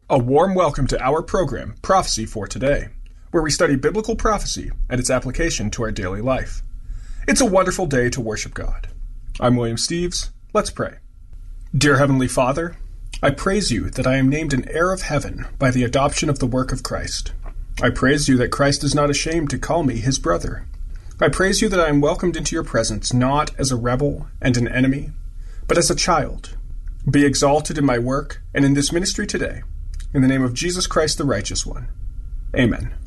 A warm welcome to our program, Prophecy for Today, where we study biblical prophecy and its application to our daily life. It's a wonderful day to worship God. I'm William Steves. Let's pray. Dear Heavenly Father, I praise you that I am named an heir of heaven by the adoption of the work of Christ. I praise you that Christ is not ashamed to call me his brother. I praise you that I am welcomed into your presence not as a rebel and an enemy, but as a child. Be exalted in my work and in this ministry today. In the name of Jesus Christ, the righteous one. Amen.